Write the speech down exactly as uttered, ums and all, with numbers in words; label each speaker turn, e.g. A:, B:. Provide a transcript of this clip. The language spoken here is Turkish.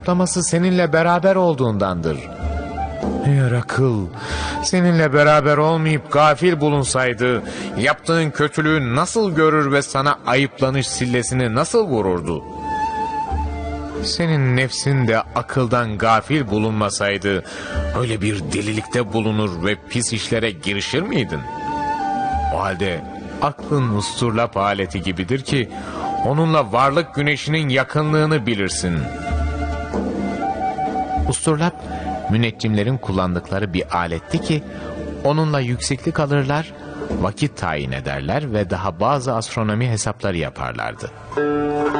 A: hesaplaması seninle beraber olduğundandır. Eğer akıl seninle beraber olmayıp gafil bulunsaydı, yaptığın kötülüğü nasıl görür ve sana ayıplanış sillesini nasıl vururdu? Senin nefsin de akıldan gafil bulunmasaydı, öyle bir delilikte bulunur ve pis işlere girişir miydin? O halde aklın usturlap aleti gibidir ki, onunla varlık güneşinin yakınlığını bilirsin. Usturlap, müneccimlerin kullandıkları bir aletti ki, onunla yükseklik alırlar, vakit tayin ederler ve daha bazı astronomi hesapları yaparlardı.